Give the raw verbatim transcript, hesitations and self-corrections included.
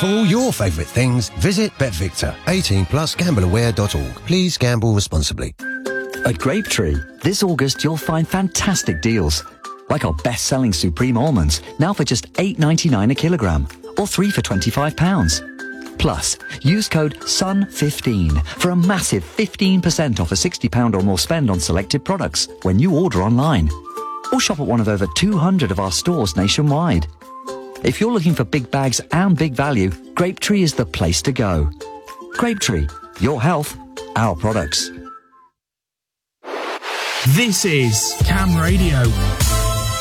For all your favourite things, visit BetVictor. eighteen plus gamble aware dot org. Please gamble responsibly. At Grapetree, this August you'll find fantastic deals. Like our best-selling Supreme Almonds, now for just eight ninety-nine a kilogram, or three for twenty-five pounds. Plus, use code S U N fifteen for a massive fifteen percent off a sixty pounds or more spend on selected products when you order online. Or shop at one of over two hundred of our stores nationwide. If you're looking for big bags and big value, Grapetree is the place to go. Grapetree, your health, our products. This is Cam Radio.